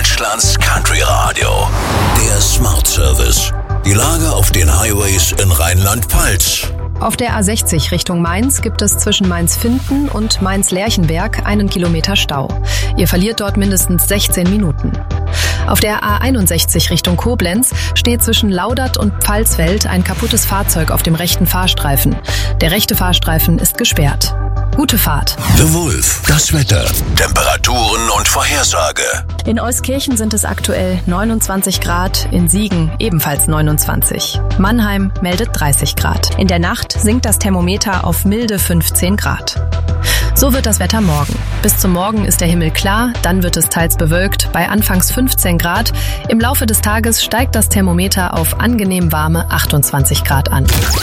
Deutschlands Country Radio. Der Smart Service. Die Lage auf den Highways in Rheinland-Pfalz. Auf der A60 Richtung Mainz gibt es zwischen Mainz-Finthen und Mainz-Lerchenberg 1 Kilometer Stau. Ihr verliert dort mindestens 16 Minuten. Auf der A61 Richtung Koblenz steht zwischen Laudert und Pfalzfeld ein kaputtes Fahrzeug auf dem rechten Fahrstreifen. Der rechte Fahrstreifen ist gesperrt. Gute Fahrt. The Wolf. Das Wetter. Temperaturen und Vorhersage. In Euskirchen sind es aktuell 29 Grad, in Siegen ebenfalls 29. Mannheim meldet 30 Grad. In der Nacht sinkt das Thermometer auf milde 15 Grad. So wird das Wetter morgen. Bis zum Morgen ist der Himmel klar, dann wird es teils bewölkt, bei anfangs 15 Grad. Im Laufe des Tages steigt das Thermometer auf angenehm warme 28 Grad an.